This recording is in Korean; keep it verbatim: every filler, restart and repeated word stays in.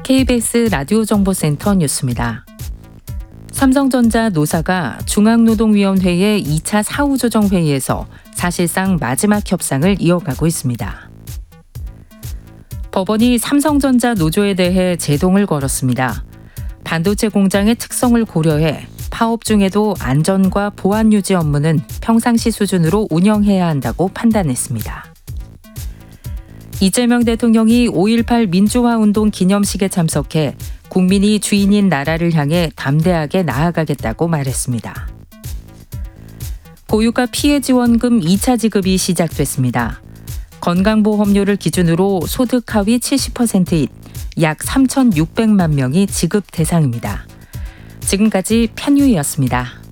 케이비에스 라디오 정보센터 뉴스입니다. 삼성전자 노사가 중앙노동위원회의 이 차 사후조정회의에서 사실상 마지막 협상을 이어가고 있습니다. 법원이 삼성전자 노조에 대해 제동을 걸었습니다. 반도체 공장의 특성을 고려해 파업 중에도 안전과 보안 유지 업무는 평상시 수준으로 운영해야 한다고 판단했습니다. 이재명 대통령이 오일팔 민주화운동 기념식에 참석해 국민이 주인인 나라를 향해 담대하게 나아가겠다고 말했습니다. 고유가 피해지원금 이 차 지급이 시작됐습니다. 건강보험료를 기준으로 소득 하위 칠십 퍼센트인 약 삼천육백만 명이 지급 대상입니다. 지금까지 편유이었습니다.